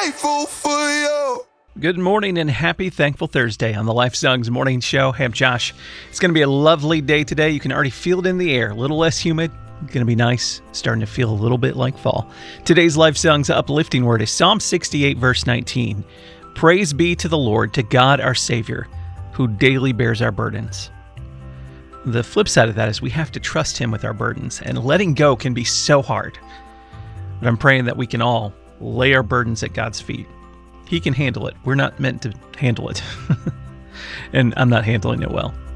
grateful for you. Good morning and happy Thankful Thursday on the Life Songs Morning Show. Hey, I'm Josh. It's going to be a lovely day today. You can already feel it in the air. A little less humid. Going to be nice. Starting to feel a little bit like fall. Today's Life Songs uplifting word is Psalm 68, verse 19. Praise be to the Lord, to God our Savior, who daily bears our burdens. The flip side of that is we have to trust Him with our burdens, and letting go can be so hard. But I'm praying that we can all lay our burdens at God's feet. He can handle it. We're not meant to handle it. And I'm not handling it well.